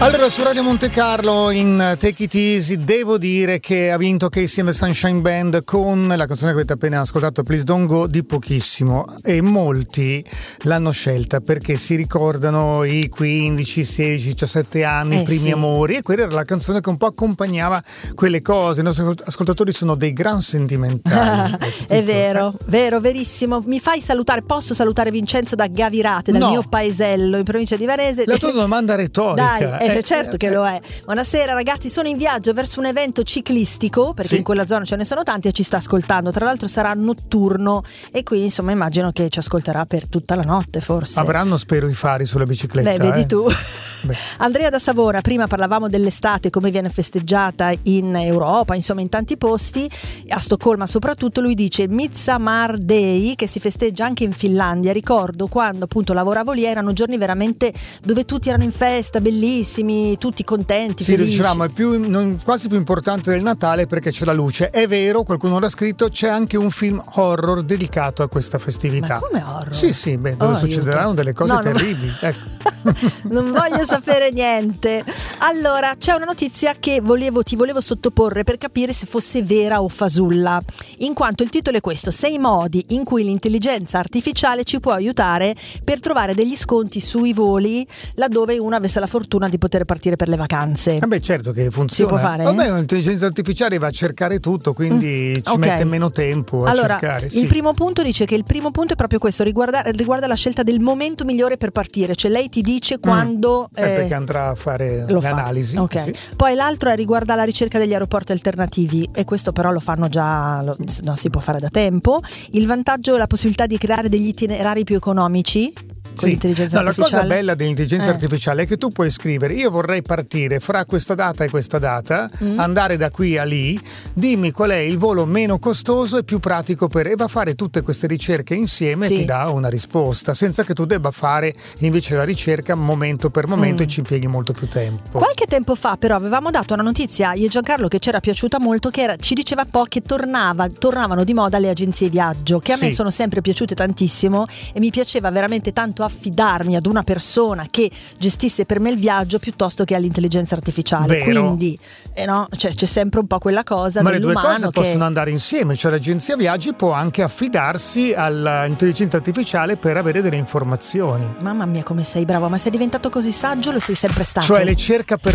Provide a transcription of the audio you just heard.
Allora, su Radio Monte Carlo in Take It Easy devo dire che ha vinto Casey and the Sunshine Band con la canzone che avete appena ascoltato, Please Don't Go, di pochissimo, e molti l'hanno scelta perché si ricordano i 15, 16, 17 anni, i primi amori, e quella era la canzone che un po' accompagnava quelle cose. I nostri ascoltatori sono dei gran sentimentali. È vero, verissimo. Mi fai salutare, posso salutare Vincenzo da Gavirate, dal mio paesello in provincia di Varese. La tua domanda retorica. Dai, certo che lo è. Buonasera ragazzi, sono in viaggio verso un evento ciclistico perché in quella zona ce ne sono tanti e ci sta ascoltando. Tra l'altro sarà notturno e quindi insomma immagino che ci ascolterà per tutta la notte, forse. Avranno, spero, i fari sulla bicicletta. Beh, vedi tu. Andrea da Savona, prima parlavamo dell'estate, come viene festeggiata in Europa, insomma in tanti posti, a Stoccolma soprattutto. Lui dice Midsummer Day, che si festeggia anche in Finlandia. Ricordo quando appunto lavoravo lì, erano giorni veramente dove tutti erano in festa, bellissimi, tutti contenti, sì, felici. dicevamo, è quasi più importante del Natale perché c'è la luce. È vero, qualcuno l'ha scritto, c'è anche un film horror dedicato a questa festività. Ma come horror? Sì, dove succederanno delle cose terribili. Ecco. Non voglio sapere niente. Allora, c'è una notizia che ti volevo sottoporre per capire se fosse vera o fasulla, in quanto il titolo è questo: 6 modi in cui l'intelligenza artificiale ci può aiutare per trovare degli sconti sui voli laddove uno avesse la fortuna di poter partire per le vacanze. Certo che funziona. Si può fare? Vabbè, l'intelligenza artificiale va a cercare tutto, quindi ci mette meno tempo a cercare. Il primo punto dice che il primo punto è proprio questo, riguarda la scelta del momento migliore per partire, cioè lei ti dice quando perché andrà a fare l'analisi. Okay. Poi l'altro riguarda la ricerca degli aeroporti alternativi, e questo però lo fanno già, si può fare da tempo. Il vantaggio è la possibilità di creare degli itinerari più economici con l'intelligenza artificiale. La cosa bella dell'intelligenza artificiale è che tu puoi scrivere: io vorrei partire fra questa data e questa data, andare da qui a lì, dimmi qual è il volo meno costoso e più pratico e va a fare tutte queste ricerche insieme e ti dà una risposta, senza che tu debba fare invece la ricerca momento per momento e ci impieghi molto più tempo. Qualche tempo fa però avevamo dato una notizia, io e Giancarlo, che ci era piaciuta molto, che ci diceva poi che tornavano di moda le agenzie viaggio, che a me sono sempre piaciute tantissimo e mi piaceva veramente tanto affidarmi ad una persona che gestisse per me il viaggio piuttosto che all'intelligenza artificiale. Vero. Quindi c'è sempre un po' quella cosa ma dell'umano, le due cose possono andare insieme, cioè l'agenzia viaggi può anche affidarsi all'intelligenza artificiale per avere delle informazioni. Mamma mia come sei bravo, ma sei diventato così saggio, lo sei sempre stato. Cioè le cerca per